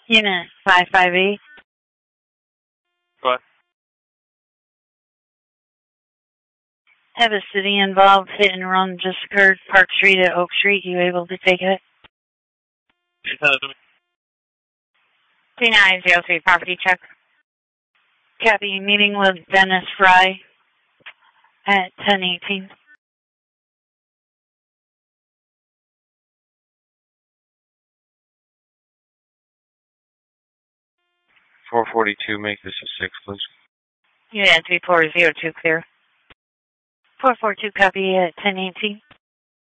Unit 558. What? Have a city involved. Hit and run just occurred. Park Street at Oak Street. You able to take it? 2903 property check. Copy. Meeting with Dennis Fry at 10:18. .442, make this a 6, please. Unit 3402 clear. 442 copy at 10:18.